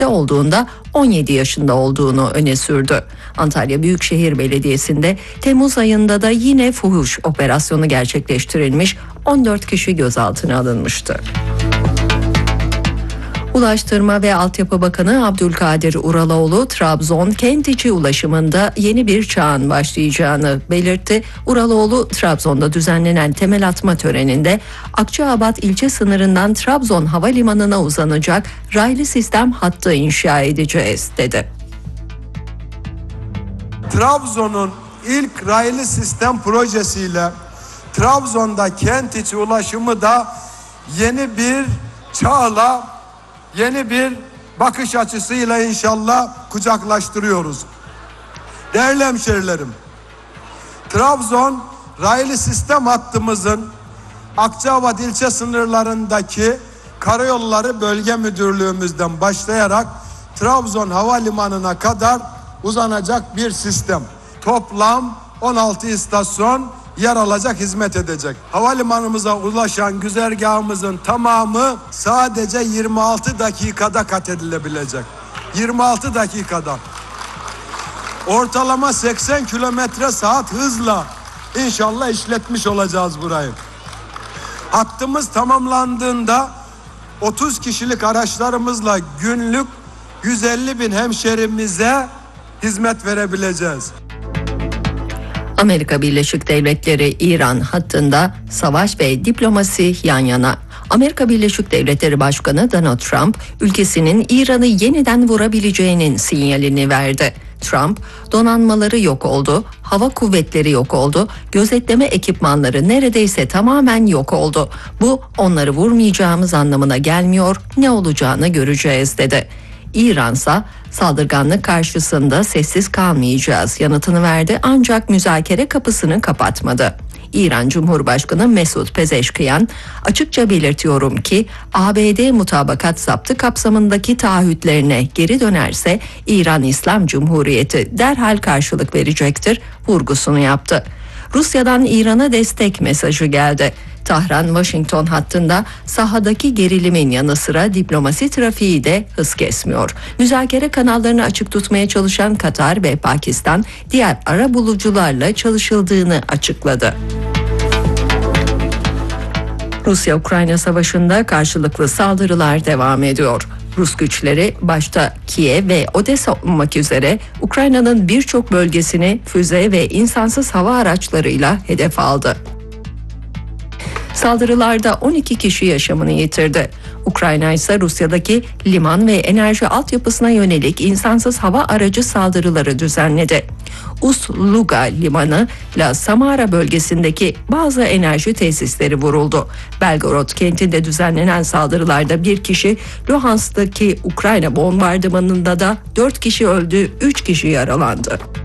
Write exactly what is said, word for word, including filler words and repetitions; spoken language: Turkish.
olduğunda on yedi yaşında olduğunu öne sürdü. Antalya Büyükşehir Belediyesi'nde Temmuz ayında da yine fuhuş operasyonu gerçekleştirilmiş, on dört kişi gözaltına alınmıştı. Ulaştırma ve Altyapı Bakanı Abdülkadir Uraloğlu, Trabzon kent içi ulaşımında yeni bir çağın başlayacağını belirtti. Uraloğlu, Trabzon'da düzenlenen temel atma töreninde Akçaabat ilçe sınırından Trabzon Havalimanı'na uzanacak raylı sistem hattı inşa edeceğiz dedi. Trabzon'un ilk raylı sistem projesiyle Trabzon'da kent içi ulaşımı da yeni bir çağla, yeni bir bakış açısıyla inşallah kucaklaştırıyoruz. Değerli hemşerilerim, Trabzon raylı sistem hattımızın Akçaabat ilçe sınırlarındaki Karayolları Bölge Müdürlüğümüzden başlayarak Trabzon Havalimanı'na kadar uzanacak bir sistem. Toplam on altı istasyon yer alacak, hizmet edecek. Havalimanımıza ulaşan güzergahımızın tamamı sadece yirmi altı dakikada kat edilebilecek. yirmi altı dakikada. Ortalama seksen kilometre saat hızla inşallah işletmiş olacağız burayı. Hattımız tamamlandığında otuz kişilik araçlarımızla günlük yüz elli bin hemşerimize hizmet verebileceğiz. Amerika Birleşik Devletleri İran hattında savaş ve diplomasi yan yana. Amerika Birleşik Devletleri Başkanı Donald Trump, ülkesinin İran'ı yeniden vurabileceğinin sinyalini verdi. Trump, donanmaları yok oldu, hava kuvvetleri yok oldu, gözetleme ekipmanları neredeyse tamamen yok oldu. Bu onları vurmayacağımız anlamına gelmiyor, ne olacağını göreceğiz dedi. İran'sa saldırganlık karşısında sessiz kalmayacağız yanıtını verdi, ancak müzakere kapısını kapatmadı. İran Cumhurbaşkanı Mesud Pezeşkiyan, açıkça belirtiyorum ki A B D mutabakat zaptı kapsamındaki taahhütlerine geri dönerse İran İslam Cumhuriyeti derhal karşılık verecektir vurgusunu yaptı. Rusya'dan İran'a destek mesajı geldi. Tahran-Washington hattında sahadaki gerilimin yanı sıra diplomasi trafiği de hız kesmiyor. Müzakere kanallarını açık tutmaya çalışan Katar ve Pakistan diğer arabulucularla çalışıldığını açıkladı. Rusya-Ukrayna savaşında karşılıklı saldırılar devam ediyor. Rus güçleri başta Kiev ve Odessa olmak üzere Ukrayna'nın birçok bölgesini füze ve insansız hava araçlarıyla hedef aldı. Saldırılarda on iki kişi yaşamını yitirdi. Ukrayna ise Rusya'daki liman ve enerji altyapısına yönelik insansız hava aracı saldırıları düzenledi. Ust-Luga limanı ile Samara bölgesindeki bazı enerji tesisleri vuruldu. Belgorod kentinde düzenlenen saldırılarda bir kişi, Luhansk'taki Ukrayna bombardımanında da dört kişi öldü, üç kişi yaralandı.